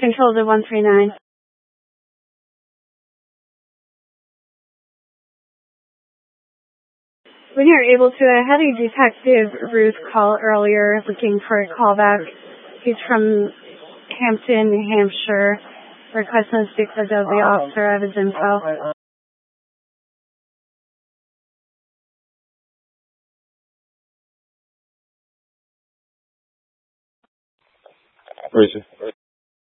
Control to 139. When you're able to, I had a Detective Ruth call earlier looking for a callback. He's from Hampton, New Hampshire, requesting to speak with the officer. I have his info. Where is he?